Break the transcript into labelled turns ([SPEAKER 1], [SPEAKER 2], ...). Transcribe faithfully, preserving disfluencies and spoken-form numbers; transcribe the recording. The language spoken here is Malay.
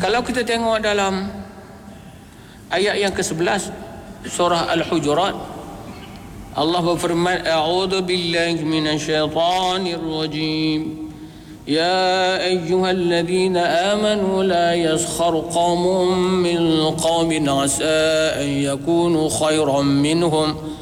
[SPEAKER 1] Kalau kita tengok dalam ayat yang ke sebelas surah Al-Hujurat, Allah berfirman, a'udzu billahi minasyaitonir rajim. يا أيها الذين آمنوا لا يسخر قوم من قوم عسى أن يكونوا خيرا منهم